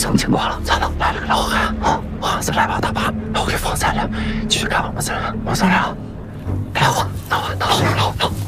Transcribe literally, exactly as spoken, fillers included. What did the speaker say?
层情况了。咋了？来了个老汉啊！汉子来吧，大爸，我给放菜了，继续看我们这，我们这了。来，我，那我，那我，那我。